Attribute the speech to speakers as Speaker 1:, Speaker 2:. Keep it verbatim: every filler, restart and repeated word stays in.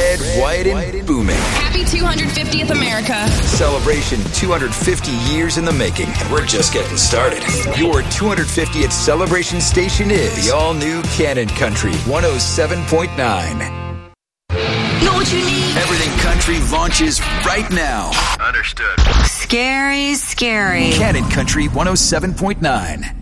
Speaker 1: Red, white, and booming.
Speaker 2: Happy two hundred fiftieth America.
Speaker 1: Celebration two hundred fifty years in the making, and we're just getting started. Your two hundred fiftieth celebration station is the all-new Cannon Country one oh seven point nine.
Speaker 3: Know what you need?
Speaker 1: Everything Country launches right now.
Speaker 4: Understood.
Speaker 3: Scary, scary.
Speaker 1: Cannon Country one oh seven point nine.